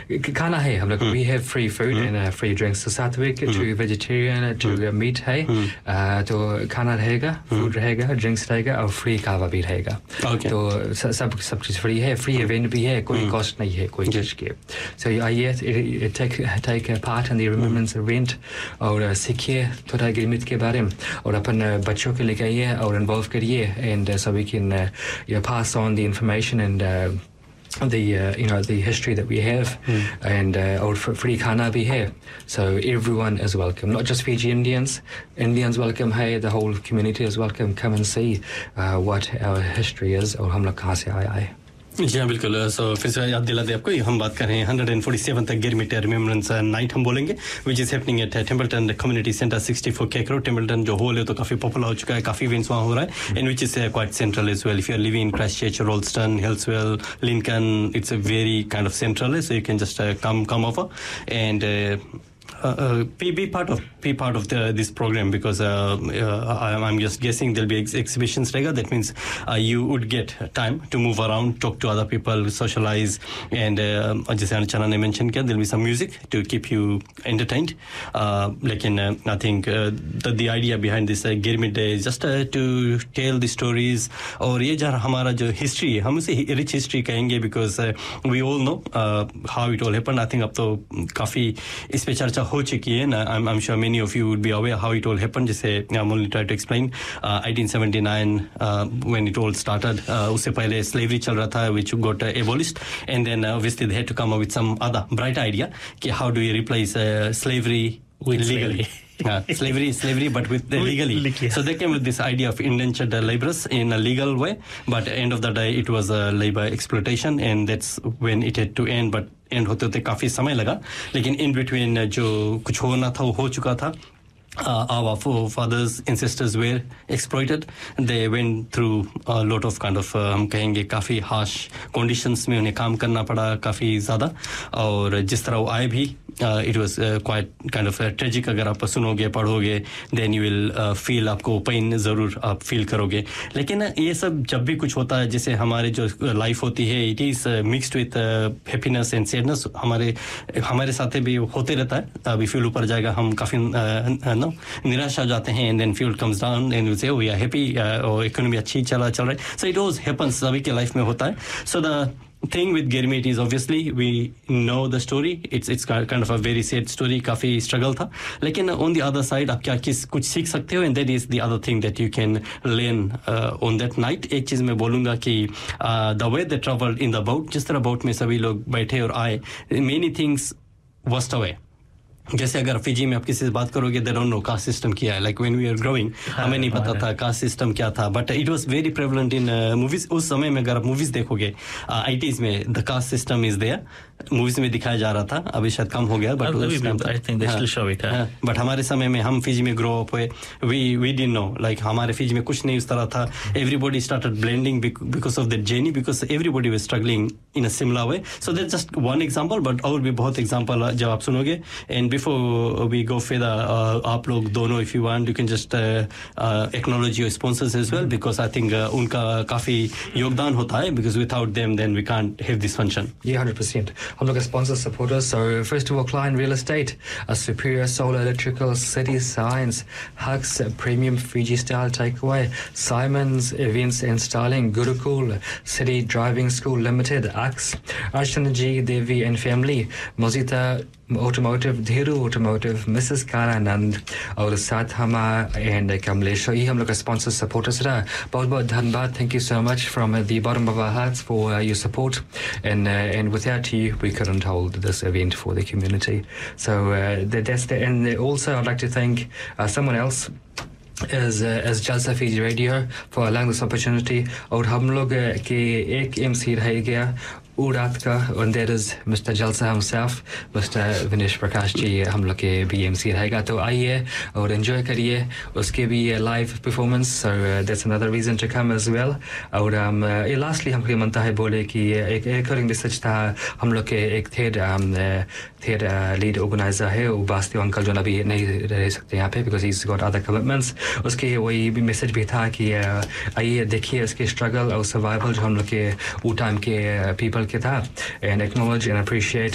खाना है हम लोग we have free food and free drinks so सात्विक to vegetarian to meat है तो खाना रहेगा food रहेगा drinks रहेगा और free खावा भी रहेगा तो सब चीज़ free है free event भी है कोई cost नहीं है कोई चीज़ के so आइए take part in the remembrance event और सीखिए थोड़ा गिरमिट के बारे में और अपन बच्चों के लेके आइए और involve करिए and so we can pass on the information and the history that we have and or free khana bhi hai so everyone is welcome not just Fiji Indians welcome hai the whole community is welcome come and see what our history is और हम लोग कहाँ से आया है जी हाँ बिल्कुल सो फिर से याद दिला दे आपको हम बात कर रहे हैं 147th गिरमिट रिमेम्बरेंस नाइट हम बोलेंगे which is happening at Templeton community centre 64 केकरो टेम्पल्टन जो होल है तो काफी पॉपुलर हो चुका है काफी इवेंट्स वहाँ हो रहा है and which is quite central as well if you are living in Christchurch Ralston हिल्सवेल Lincoln it's a very kind of central है so you can just come over and be part of this program because I'm just guessing there'll be exhibitions regular. That means you would get time to move around, talk to other people, socialize, and just Chana ne mentioned there'll be some music to keep you entertained. I think the idea behind this Girmit Day is just to tell the stories. और ये जो हमारा जो history है हम उसे rich history कहेंगे because we all know how it all happened. I think अब तो काफी इस पे चर्चा हो चुकी है ना I'm sure many of you would be aware how it all happened जैसे I'm only try to explain 1879 when it all started उससे पहले slavery चल रहा था which got abolished and then obviously they had to come up with some other bright idea कि how do we replace slavery with legally slavery but with legally so they came with this idea of indentured laborers in a legal way but at the end of the day it was a labor exploitation and that's when it had to end but end होते होते काफी समय लगा लेकिन in between जो कुछ होना था वो हो चुका था our fathers and ancestors were exploited they went through a lot of kind of हम कहेंगे काफी harsh conditions में उन्हें काम करना पड़ा काफी ज़्यादा और जिस तरह वो आए भी it was quite kind of tragic अगर आप सुनोगे पढ़ोगे then you will feel आपको pain ज़रूर आप feel करोगे लेकिन ये सब जब भी कुछ होता है जैसे हमारे जो life होती है it is mixed with happiness and sadness हमारे साथ भी होते रहता है अब fuel ऊपर जाएगा हम काफी निराश हो जाते हैं and then fuel comes down and we say oh we are happy और economy अच्छी चल रहा है so it always happens सभी के life में होता है so the thing with Girmit is obviously we know the story it's kind of a very sad story काफी struggle था लेकिन on the other side आप क्या कुछ सीख सकते हो and that is the other thing that you can learn on that night एक चीज मैं बोलूँगा कि the way they traveled in the boat जिस तरह boat में सभी लोग बैठे और आए many things washed away जैसे अगर फिजी में आप किसी से बात करोगे they don't know caste system क्या है like when we were growing हमें नहीं पता था caste system क्या था but it was very prevalent in movies उस समय में अगर आप movies देखोगे 80s में the caste system is there movies में दिखाया जा रहा था अभी शायद कम हो गया but I think they still show it but हमारे समय में हम फिजी में grow up हुए we didn't know like हमारे फिजी में कुछ नहीं उस तरह था everybody started blending because of the journey because everybody was struggling in a similar way so that's just one example but और भी बहुत example जब आप सुनोगे and before we go further आप लोग दोनों if you want you can just acknowledge your sponsors as well because I think उनका काफी योगदान होता है because without them then we can't have this function yeah 100% हम लोग sponsor supporters so first of all Klein Real Estate a superior solar electrical city science Hugs premium Fiji style takeaway Simon's events and styling Gurukul City Driving School Limited Axe Arshanaji Devi and family Mozita Automotive Dhiru Automotive Mrs. Karanand और साथ हम and Kamlesh ये हम लोग का sponsor supporters रहा बहुत-बहुत धन्यवाद thank you so much from the bottom of our hearts for your support and without you we couldn't hold this event for the community so that's the and also I'd like to thank someone else as Jalsa Fiji Radio for allowing this opportunity और हम लोग के एक MC रह गया रात का and that is Mr. Jalsa himself Mr. Vinesh Prakash जी हम लोग के BMC रहेगा तो आइए और enjoy करिए उसके भी live performance so that's another reason to come as well और lastly हम को मनता है बोले कि एक recording message था हम लोग के एक third lead organizer है वो बास्तियो अंकल जो अभी नहीं रह सकते यहाँ पे because he's got other commitments उसके वही भी message भी था कि आइए देखिए उसके struggle और survival जो हम लोग के वो time के people के था and acknowledge and appreciate